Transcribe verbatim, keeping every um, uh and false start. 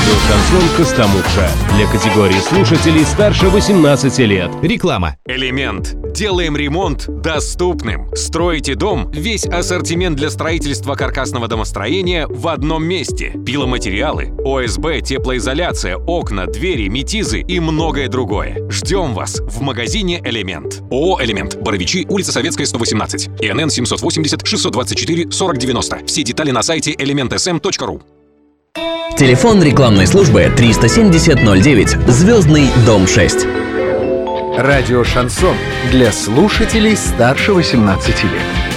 Радио «Шансон» Костомукша. Для категории слушателей старше восемнадцати лет. Реклама. Элемент. Делаем ремонт доступным. Строите дом, весь ассортимент для строительства каркасного домостроения в одном месте. Пиломатериалы, ОСБ, теплоизоляция, окна, двери, метизы и многое другое. Ждем вас в магазине «Элемент». ООО «Элемент». Боровичи, улица Советская, сто восемнадцать. ИНН семьсот восемьдесят шестьсот двадцать четыре сорок девяносто. Все детали на сайте элемент эс эм точка ру. Телефон рекламной службы триста семьдесят ноль девять. Звездный дом шесть. Радио «Шансон» для слушателей старше восемнадцати лет.